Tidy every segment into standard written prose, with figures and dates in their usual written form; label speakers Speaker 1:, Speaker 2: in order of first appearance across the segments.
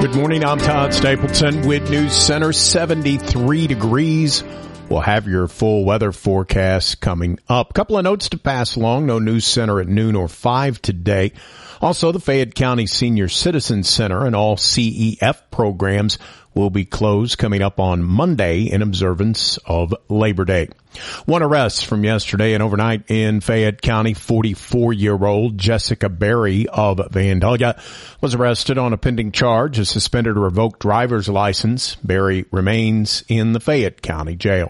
Speaker 1: Good morning. I'm Todd Stapleton with News Center. 73 degrees. We'll have your full weather forecast coming up. A couple of notes to pass along. No News Center at noon or 5 today. Also, the Fayette County Senior Citizen Center and all CEF programs will be closed coming up on Monday in observance of Labor Day. One arrest from yesterday and overnight in Fayette County. 44-year-old Jessica Berry of Vandalia was arrested on a pending charge of suspended or revoked driver's license. Berry remains in the Fayette County Jail.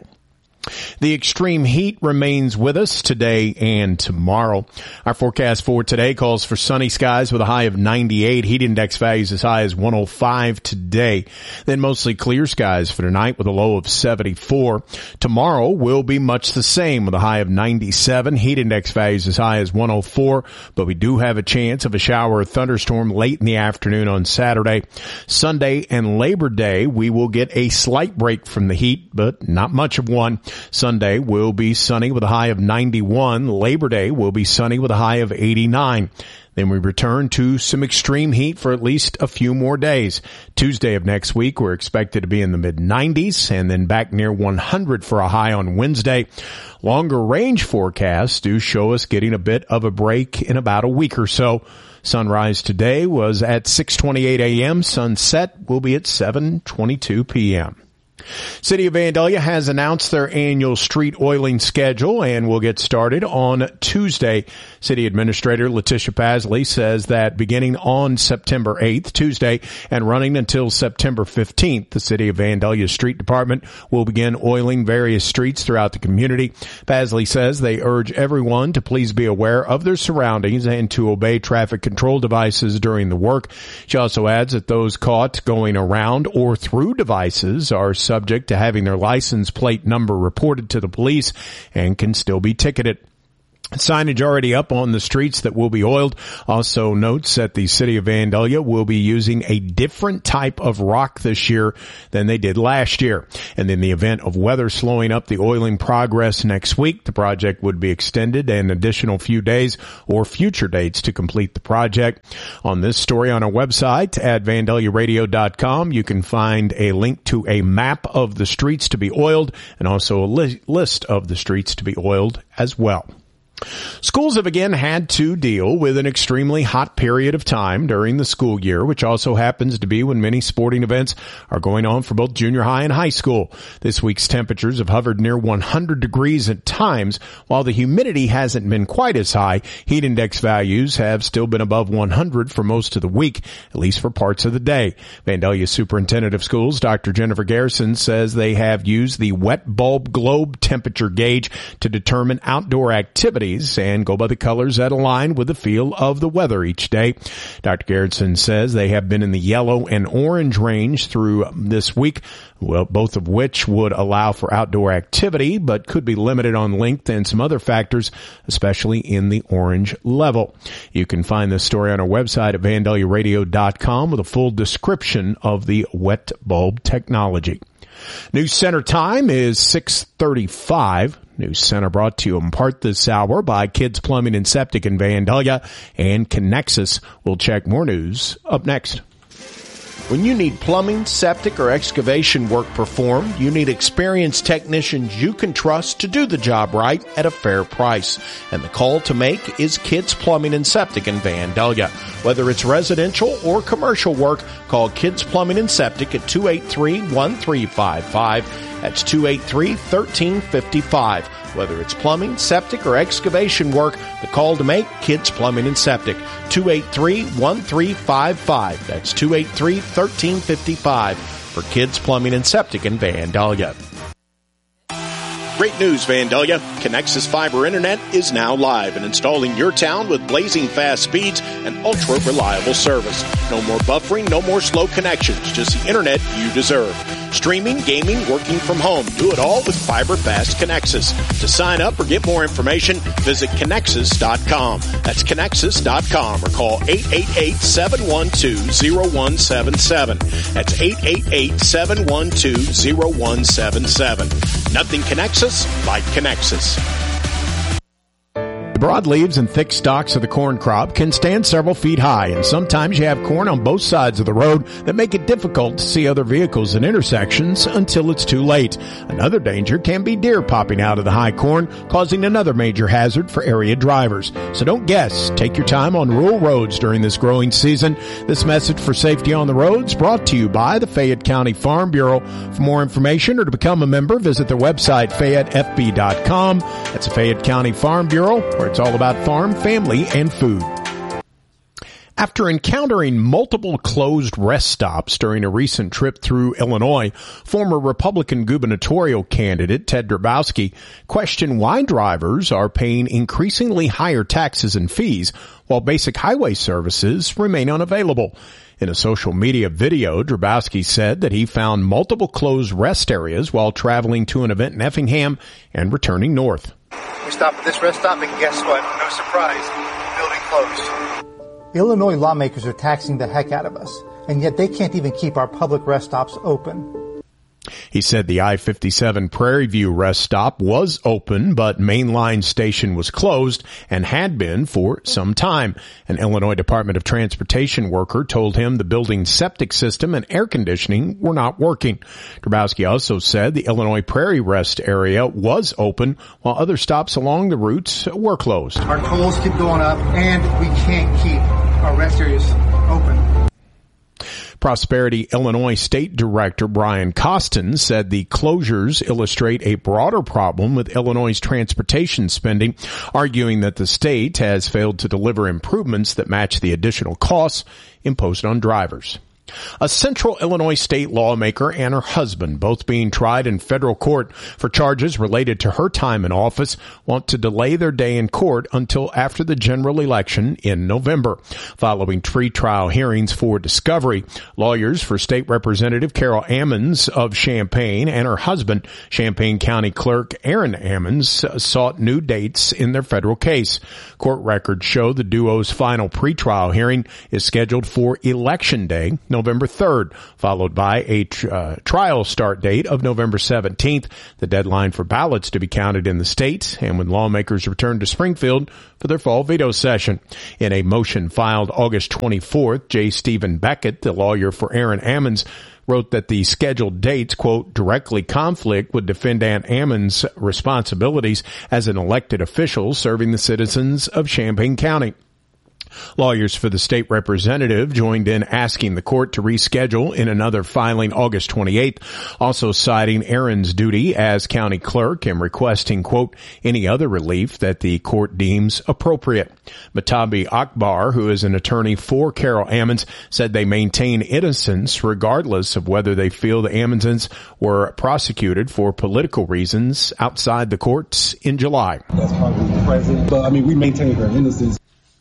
Speaker 1: The extreme heat remains with us today and tomorrow. Our forecast for today calls for sunny skies with a high of 98. Heat index values as high as 105 today. Then mostly clear skies for tonight with a low of 74. Tomorrow will be much the same with a high of 97. Heat index values as high as 104. But we do have a chance of a shower or thunderstorm late in the afternoon on Saturday. Sunday and Labor Day, we will get a slight break from the heat, but not much of one. Sunday will be sunny with a high of 91. Labor Day will be sunny with a high of 89. Then we return to some extreme heat for at least a few more days. Tuesday of next week, we're expected to be in the mid-90s and then back near 100 for a high on Wednesday. Longer range forecasts do show us getting a bit of a break in about a week or so. Sunrise today was at 6:28 a.m. Sunset will be at 7:22 p.m. City of Vandalia has announced their annual street oiling schedule and will get started on Tuesday. City Administrator Letitia Pasley says that beginning on September 8th, Tuesday, and running until September 15th, the City of Vandalia Street Department will begin oiling various streets throughout the community. Pasley says they urge everyone to please be aware of their surroundings and to obey traffic control devices during the work. She also adds that those caught going around or through devices are subject to having their license plate number reported to the police and can still be ticketed. Signage already up on the streets that will be oiled. Also notes that the City of Vandalia will be using a different type of rock this year than they did last year. And in the event of weather slowing up the oiling progress next week, the project would be extended an additional few days or future dates to complete the project. On this story on our website at VandaliaRadio.com, you can find a link to a map of the streets to be oiled and also a list of the streets to be oiled as well. Schools have again had to deal with an extremely hot period of time during the school year, which also happens to be when many sporting events are going on for both junior high and high school. This week's temperatures have hovered near 100 degrees at times. While the humidity hasn't been quite as high, heat index values have still been above 100 for most of the week, at least for parts of the day. Vandalia Superintendent of Schools, Dr. Jennifer Garrison, says they have used the wet bulb globe temperature gauge to determine outdoor activity and go by the colors that align with the feel of the weather each day. Dr. Garrison says they have been in the yellow and orange range through this week, well, both of which would allow for outdoor activity, but could be limited on length and some other factors, especially in the orange level. You can find this story on our website at VandaliaRadio.com with a full description of the wet bulb technology. News Center time is 6:35. News Center brought to you in part this hour by Kids Plumbing and Septic in Vandalia and Connexus. We'll check more news up next. When you need plumbing, septic, or excavation work performed, you need experienced technicians you can trust to do the job right at a fair price. And the call to make is Kids Plumbing and Septic in Vandalia. Whether it's residential or commercial work, call Kids Plumbing and Septic at 283-1355. That's 283-1355. Whether it's plumbing, septic, or excavation work, the call to make, Kids Plumbing and Septic, 283-1355. That's 283-1355 for Kids Plumbing and Septic in Vandalia. Great news, Vandalia. Connexus Fiber Internet is now live and installing your town with blazing fast speeds and ultra-reliable service. No more buffering, no more slow connections, just the internet you deserve. Streaming, gaming, working from home. Do it all with Fiber Fast Connexus. To sign up or get more information, visit Connexus.com. That's Connexus.com or call 888-712-0177. That's 888-712-0177. Nothing connects us like Connexus. The broadleaves and thick stalks of the corn crop can stand several feet high, and sometimes you have corn on both sides of the road that make it difficult to see other vehicles at intersections until it's too late. Another danger can be deer popping out of the high corn, causing another major hazard for area drivers. So don't guess. Take your time on rural roads during this growing season. This message for safety on the roads brought to you by the Fayette County Farm Bureau. For more information or to become a member, visit their website, FayetteFB.com. That's the Fayette County Farm Bureau, where it's all about farm, family, and food. After encountering multiple closed rest stops during a recent trip through Illinois, former Republican gubernatorial candidate Ted Drabowski questioned why drivers are paying increasingly higher taxes and fees while basic highway services remain unavailable. In a social media video, Drabowski said that he found multiple closed rest areas while traveling to an event in Effingham and returning north.
Speaker 2: We stopped at this rest stop, and guess what? No surprise, building closed.
Speaker 3: Illinois lawmakers are taxing the heck out of us, and yet they can't even keep our public rest stops open.
Speaker 1: He said the I-57 Prairie View rest stop was open, but Mainline Station was closed and had been for some time. An Illinois Department of Transportation worker told him the building's septic system and air conditioning were not working. Drabowski also said the Illinois Prairie Rest area was open, while other stops along the routes were closed.
Speaker 3: Our tolls keep going up, and we can't keep our rest areas open.
Speaker 1: Prosperity Illinois State Director Brian Costin said the closures illustrate a broader problem with Illinois' transportation spending, arguing that the state has failed to deliver improvements that match the additional costs imposed on drivers. A Central Illinois state lawmaker and her husband, both being tried in federal court for charges related to her time in office, want to delay their day in court until after the general election in November. Following pre-trial hearings for discovery, lawyers for State Representative Carol Ammons of Champaign and her husband, Champaign County Clerk Aaron Ammons, sought new dates in their federal case. Court records show the duo's final pre-trial hearing is scheduled for Election Day, November 3rd, followed by a trial start date of November 17th, the deadline for ballots to be counted in the state, and when lawmakers return to Springfield for their fall veto session. In a motion filed August 24th, J. Stephen Beckett, the lawyer for Aaron Ammons, wrote that the scheduled dates, quote, directly conflict with defendant Ammons' responsibilities as an elected official serving the citizens of Champaign County. Lawyers for the state representative joined in asking the court to reschedule in another filing August 28th, also citing Aaron's duty as county clerk and requesting, quote, any other relief that the court deems appropriate. Matabi Akbar, who is an attorney for Carol Ammons, said they maintain innocence regardless of whether they feel the Ammonses were prosecuted for political reasons outside the courts in July.
Speaker 4: That's probably present, but we maintain their innocence.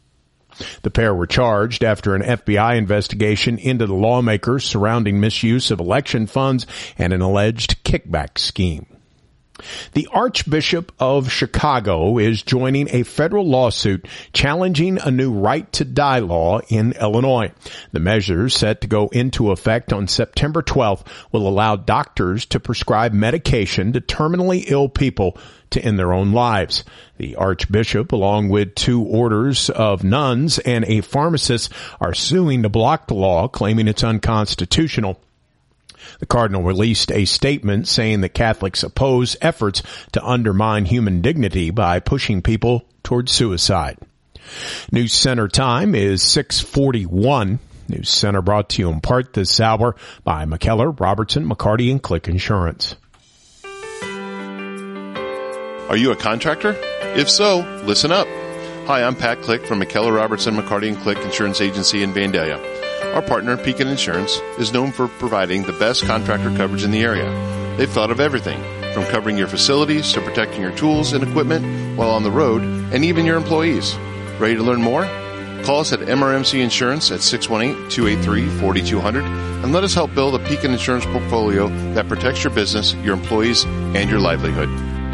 Speaker 1: The pair were charged after an FBI investigation into the lawmakers surrounding misuse of election funds and an alleged kickback scheme. The Archbishop of Chicago is joining a federal lawsuit challenging a new right to die law in Illinois. The measures, set to go into effect on September 12th, will allow doctors to prescribe medication to terminally ill people to end their own lives. The Archbishop, along with 2 orders of nuns and a pharmacist, are suing to block the law, claiming it's unconstitutional. The Cardinal released a statement saying that Catholics oppose efforts to undermine human dignity by pushing people towards suicide. News Center time is 6:41. News Center brought to you in part this hour by McKellar, Robertson, McCarty, and Click Insurance.
Speaker 5: Are you a contractor? If so, listen up. Hi, I'm Pat Click from McKellar, Robertson, McCarty, and Click Insurance Agency in Vandalia. Our partner, Pekin Insurance, is known for providing the best contractor coverage in the area. They've thought of everything, from covering your facilities to protecting your tools and equipment while on the road, and even your employees. Ready to learn more? Call us at MRMC Insurance at 618-283-4200 and let us help build a Pekin Insurance portfolio that protects your business, your employees, and your livelihood.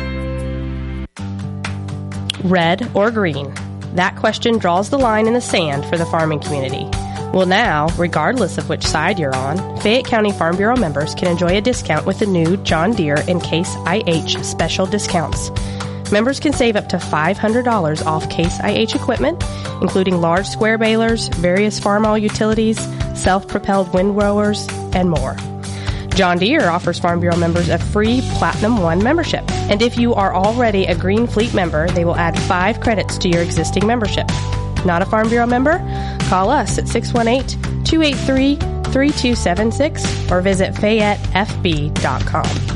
Speaker 6: Red or green? That question draws the line in the sand for the farming community. Well, now, regardless of which side you're on, Fayette County Farm Bureau members can enjoy a discount with the new John Deere and Case IH special discounts. Members can save up to $500 off Case IH equipment, including large square balers, various farm oil utilities, self-propelled windrowers, and more. John Deere offers Farm Bureau members a free Platinum One membership. And if you are already a Green Fleet member, they will add 5 credits to your existing membership. Not a Farm Bureau member? Call us at 618-283-3276 or visit FayetteFB.com.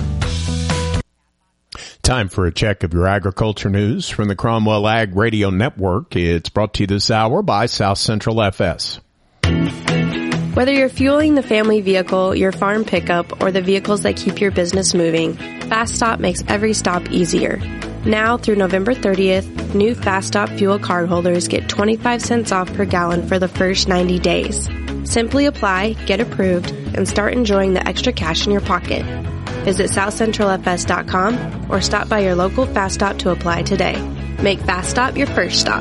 Speaker 1: Time for a check of your agriculture news from the Cromwell Ag Radio Network. It's brought to you this hour by South Central FS.
Speaker 7: Whether you're fueling the family vehicle, your farm pickup, or the vehicles that keep your business moving, Fast Stop makes every stop easier. Now through November 30th, new Fast Stop fuel cardholders get 25 cents off per gallon for the first 90 days. Simply apply, get approved, and start enjoying the extra cash in your pocket. Visit southcentralfs.com or stop by your local Fast Stop to apply today. Make Fast Stop your first stop.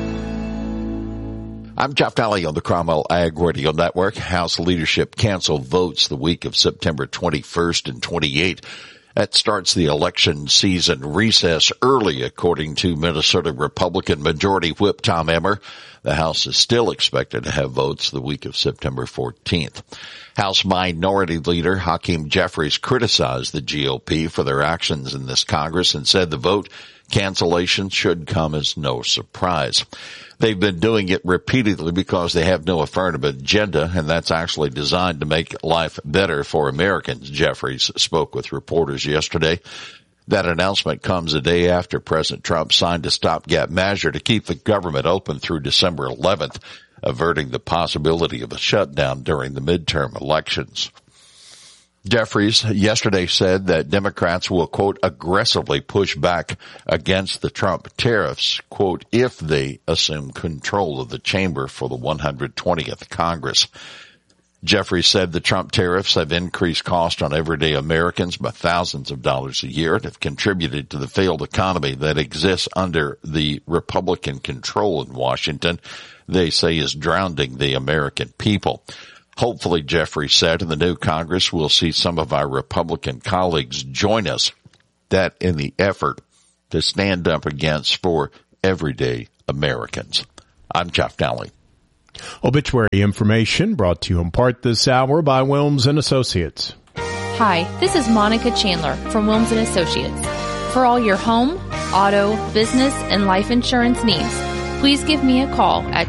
Speaker 8: I'm Jeff Daly on the Cromwell Ag Radio Network. House leadership canceled votes the week of September 21st and 28th. That starts the election season recess early, according to Minnesota Republican Majority Whip Tom Emmer. The House is still expected to have votes the week of September 14th. House Minority Leader Hakeem Jeffries criticized the GOP for their actions in this Congress and said the vote cancellation should come as no surprise. They've been doing it repeatedly because they have no affirmative agenda, and that's actually designed to make life better for Americans, Jeffries spoke with reporters yesterday. That announcement comes a day after President Trump signed a stopgap measure to keep the government open through December 11th, averting the possibility of a shutdown during the midterm elections. Jeffries yesterday said that Democrats will, quote, aggressively push back against the Trump tariffs, quote, if they assume control of the chamber for the 120th Congress. Jeffries said the Trump tariffs have increased cost on everyday Americans by thousands of dollars a year and have contributed to the failed economy that exists under the Republican control in Washington, they say is drowning the American people. Hopefully, Jeffries said, in the new Congress, we'll see some of our Republican colleagues join us that in the effort to stand up against for everyday Americans. I'm Jeff Daly.
Speaker 1: Obituary information brought to you in part this hour by Wilms & Associates.
Speaker 9: Hi, this is Monica Chandler from Wilms & Associates. For all your home, auto, business, and life insurance needs, please give me a call at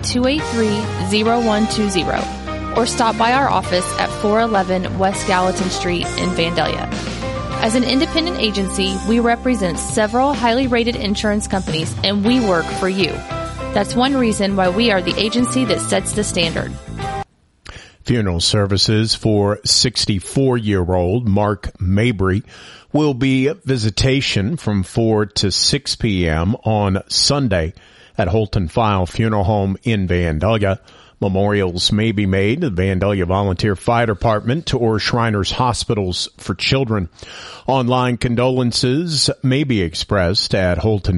Speaker 9: 283-0120 or stop by our office at 411 West Gallatin Street in Vandalia. As an independent agency, we represent several highly rated insurance companies, and we work for you. That's one reason why we are the agency that sets the standard.
Speaker 1: Funeral services for 64-year-old Mark Mabry will be visitation from 4 to 6 p.m. on Sunday at Holton File Funeral Home in Vandalia. Memorials may be made to the Vandalia Volunteer Fire Department or Shriners Hospitals for Children. Online condolences may be expressed at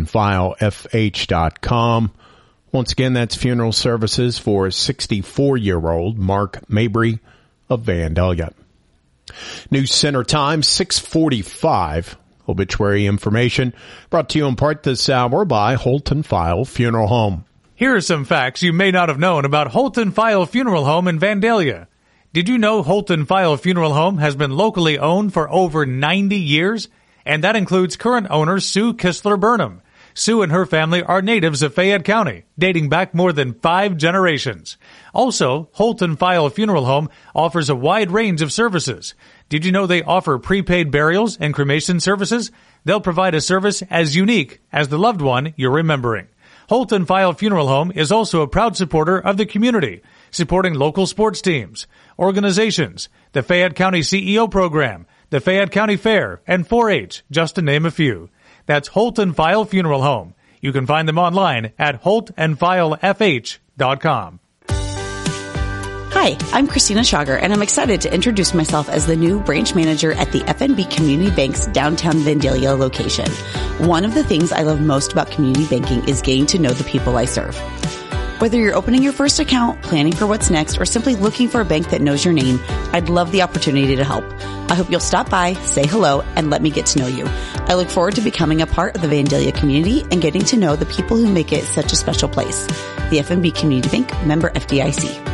Speaker 1: HoltonFileFH.com. Once again, that's funeral services for 64-year-old Mark Mabry of Vandalia. News Center time, 6:45. Obituary information brought to you in part this hour by Holton File Funeral Home.
Speaker 10: Here are some facts you may not have known about Holton File Funeral Home in Vandalia. Did you know Holton File Funeral Home has been locally owned for over 90 years? And that includes current owner Sue Kistler Burnham. Sue and her family are natives of Fayette County, dating back more than 5 generations. Also, Holton File Funeral Home offers a wide range of services. Did you know they offer prepaid burials and cremation services? They'll provide a service as unique as the loved one you're remembering. Holton File Funeral Home is also a proud supporter of the community, supporting local sports teams, organizations, the Fayette County CEO program, the Fayette County Fair, and 4-H, just to name a few. That's Holton File Funeral Home. You can find them online at holtonfilefh.com.
Speaker 11: Hi, I'm Christina Schager, and I'm excited to introduce myself as the new branch manager at the FNB Community Bank's downtown Vandalia location. One of the things I love most about community banking is getting to know the people I serve. Whether you're opening your first account, planning for what's next, or simply looking for a bank that knows your name, I'd love the opportunity to help. I hope you'll stop by, say hello, and let me get to know you. I look forward to becoming a part of the Vandalia community and getting to know the people who make it such a special place. The FNB Community Bank, member FDIC.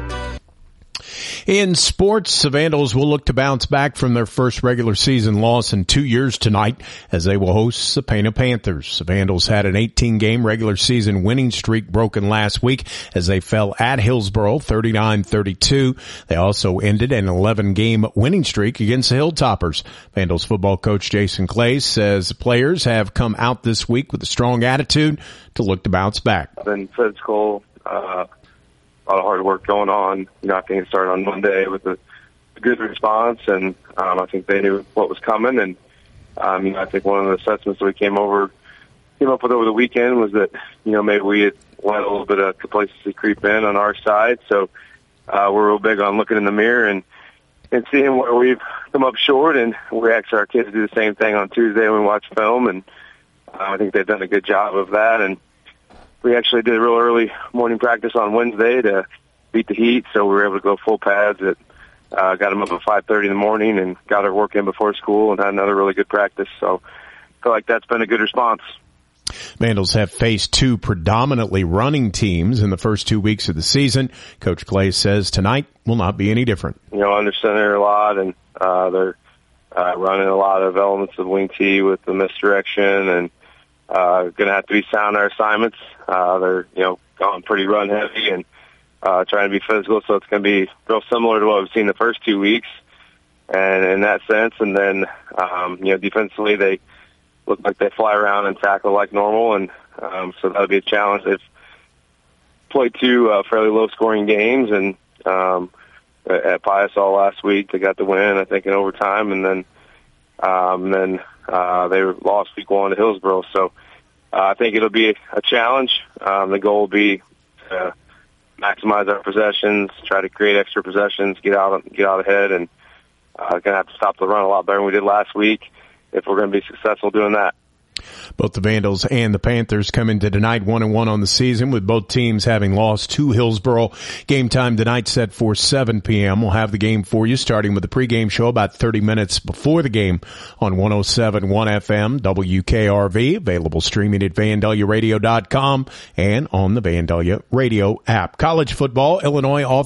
Speaker 1: In sports, the Vandals will look to bounce back from their first regular season loss in 2 years tonight as they will host the Sapana Panthers. The Vandals had an 18-game regular season winning streak broken last week as they fell at Hillsboro 39-32. They also ended an 11-game winning streak against the Hilltoppers. Vandals football coach Jason Clay says the players have come out this week with a strong attitude to look to bounce back.
Speaker 12: Been physical, a lot of hard work going on. I think it started on Monday with a good response, and I think they knew what was coming. And I think one of the assessments that we came up with over the weekend was that maybe we had let a little bit of complacency creep in on our side. So we're real big on looking in the mirror and seeing where we've come up short. And we asked our kids to do the same thing on Tuesday when we watch film, and I think they've done a good job of that. And we actually did a real early morning practice on Wednesday to beat the heat, so we were able to go full pads. Got them up at 5:30 in the morning and got our work in before school and had another really good practice. So I feel like that's been a good response.
Speaker 1: Vandals have faced two predominantly running teams in the first 2 weeks of the season. Coach Clay says tonight will not be any different.
Speaker 12: Under center a lot, and they're running a lot of elements of wing T with the misdirection, and going to have to be sound in our assignments. They're, going pretty run heavy and trying to be physical, so it's going to be real similar to what we've seen the first 2 weeks, and in that sense. And then, defensively, they look like they fly around and tackle like normal, and so that'll be a challenge. They've played two fairly low-scoring games, and at Piasol last week, they got the win, I think, in overtime, and then they lost week 1 to Hillsboro. So I think it'll be a challenge. The goal will be to maximize our possessions, try to create extra possessions, get out ahead, and going to have to stop the run a lot better than we did last week if we're going to be successful doing that.
Speaker 1: Both the Vandals and the Panthers come into tonight 1-1 on the season, with both teams having lost to Hillsboro. Game time tonight set for 7 p.m. We'll have the game for you starting with the pregame show about 30 minutes before the game on 107.1 FM WKRV, available streaming at VandaliaRadio.com and on the Vandalia Radio app. College football, Illinois off